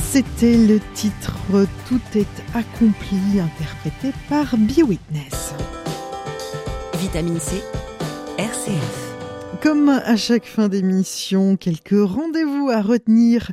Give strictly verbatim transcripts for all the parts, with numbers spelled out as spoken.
C'était le titre « Tout est accompli » interprété par Be Witness. Vitamine C, R C F. Comme à chaque fin d'émission, quelques rendez-vous à retenir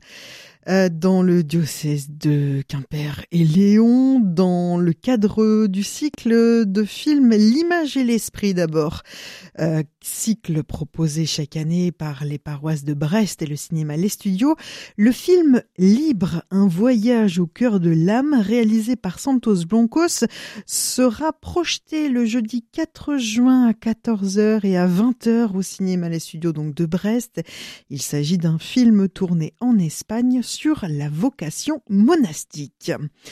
dans le diocèse de Quimper et Léon, dans le cadre du cycle de films L'image et l'esprit d'abord, euh, cycle proposé chaque année par les paroisses de Brest et le cinéma Les Studios. Le film Libre, un voyage au cœur de l'âme, réalisé par Santos Blancos, sera projeté le jeudi quatre juin à quatorze heures et à vingt heures au cinéma Les Studios donc de Brest. Il s'agit d'un film tourné en Espagne sur la vocation monastique.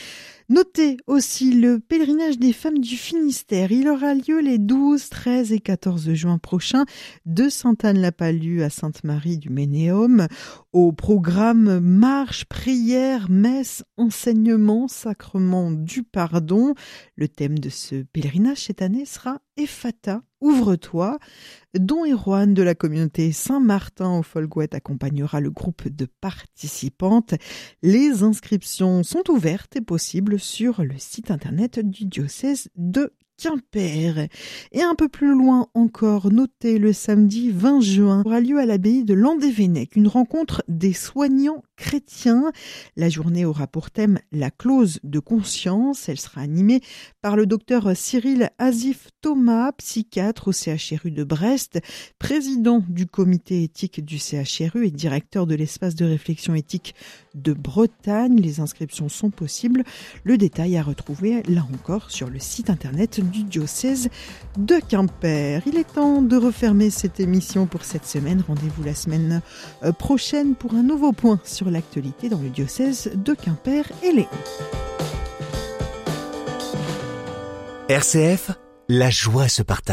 Notez aussi le pèlerinage des femmes du Finistère. Il aura lieu les douze, treize et quatorze juin prochains de Sainte-Anne-la-Palud à Sainte-Marie du Ménéum. Au programme marche, prière, messe, enseignement, sacrement du pardon. Le thème de ce pèlerinage cette année sera Ephata, ouvre-toi. Don Erwan de la communauté Saint-Martin au Folgouet accompagnera le groupe de participantes. Les inscriptions sont ouvertes et possibles sur le site internet du diocèse de Quimper. Et un peu plus loin encore, notez le samedi vingt juin, aura lieu à l'abbaye de Landévennec une rencontre des soignants chrétiens. La journée aura pour thème la clause de conscience. Elle sera animée par le docteur Cyril Azif Thomas, psychiatre au C H R U de Brest, président du comité éthique du C H R U et directeur de l'espace de réflexion éthique de Bretagne. Les inscriptions sont possibles. Le détail à retrouver là encore sur le site internet du diocèse de Quimper. Il est temps de refermer cette émission pour cette semaine. Rendez-vous la semaine prochaine pour un nouveau point sur l'actualité dans le diocèse de Quimper et Léon. R C F, la joie se partage.